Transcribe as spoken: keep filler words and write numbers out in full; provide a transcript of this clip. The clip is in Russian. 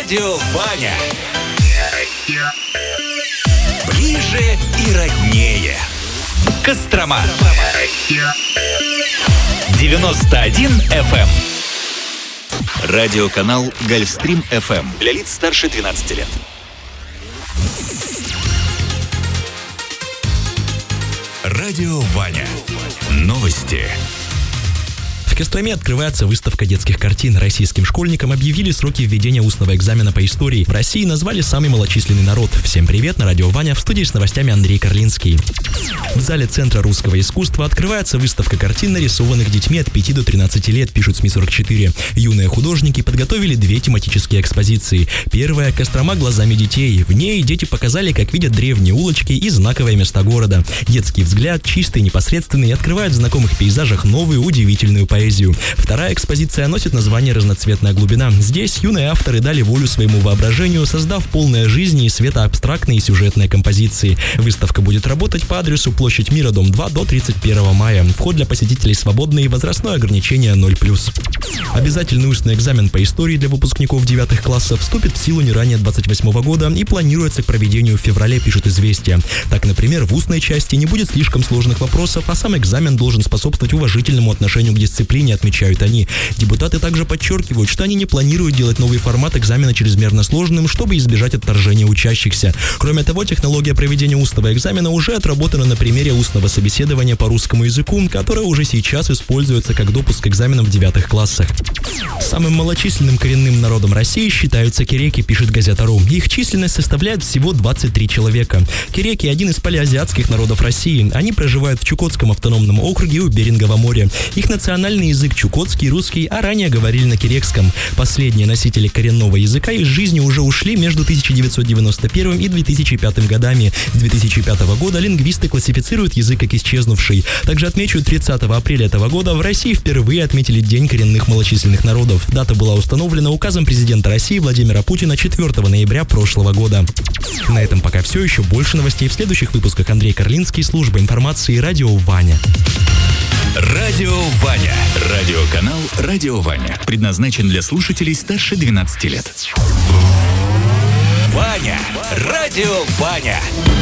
Радио Ваня. Ближе и роднее. Кострома. девяносто один эф эм. Радиоканал Гольфстрим эф эм. Для лиц старше двенадцати лет. Радио Ваня. Новости. В Костроме открывается выставка детских картин. Российским школьникам объявили сроки введения устного экзамена по истории. В России назвали самый малочисленный народ. Всем привет, на радио Ваня, в студии с новостями Андрей Карлинский. В зале Центра русского искусства открывается выставка картин, нарисованных детьми от пяти до тринадцати лет, пишут СМИ сорок четыре. Юные художники подготовили две тематические экспозиции. Первая – «Кострома глазами детей». В ней дети показали, как видят древние улочки и знаковые места города. Детский взгляд, чистый, непосредственный, открывает в знакомых пейзажах новую удивительную поэзию. Вторая экспозиция носит название «Разноцветная глубина». Здесь юные авторы дали волю своему воображению, создав полные жизни и света абстрактные и сюжетные композиции. Выставка будет работать по адресу Площадь Мира, дом два, до тридцать первого мая. Вход для посетителей свободный, возрастное ограничение ноль плюс. Обязательный устный экзамен по истории для выпускников девятых классов вступит в силу не ранее двадцать восьмого года и планируется к проведению в феврале, пишут «Известия». Так, например, в устной части не будет слишком сложных вопросов, а сам экзамен должен способствовать уважительному отношению к дисциплине, отмечают они. Депутаты также подчеркивают, что они не планируют делать новый формат экзамена чрезмерно сложным, чтобы избежать отторжения учащихся. Кроме того, технология проведения устного экзамена уже отработана на примере устного собеседования по русскому языку, которое уже сейчас используется как допуск к экзаменам в девятых классах. Самым малочисленным коренным народом России считаются кереки, пишет газета.ру. Их численность составляет всего двадцать три человека. Кереки – один из палеазиатских народов России. Они проживают в Чукотском автономном округе у Берингового моря. Их национальный язык чукотский, русский, а ранее говорили на керекском. Последние носители коренного языка из жизни уже ушли между тысяча девятьсот девяносто первым и две тысячи пятым годами. С две тысячи пятого года лингвисты классифицируют язык как исчезнувший. Также отмечу, тридцатого апреля этого года в России впервые отметили День коренных малочисленных народов. Дата была установлена указом президента России Владимира Путина четвёртого ноября прошлого года. На этом пока все. Еще больше новостей в следующих выпусках. Андрей Карлинский, служба информации, радио Ваня. Радио Ваня. Радиоканал Радио Ваня. Предназначен для слушателей старше двенадцати лет. Ваня. Радио Ваня.